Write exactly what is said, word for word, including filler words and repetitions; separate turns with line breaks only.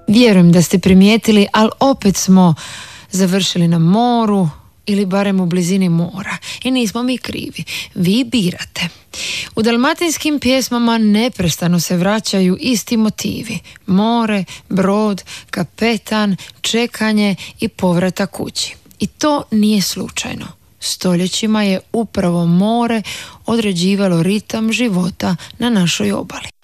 Vjerujem da ste primijetili, ali opet smo završili na moru ili barem u blizini mora. I nismo mi krivi. Vi birate. U dalmatinskim pjesmama neprestano se vraćaju isti motivi. More, brod, kapetan, čekanje i povratak kući. I to nije slučajno. Stoljećima je upravo more određivalo ritam života na našoj obali.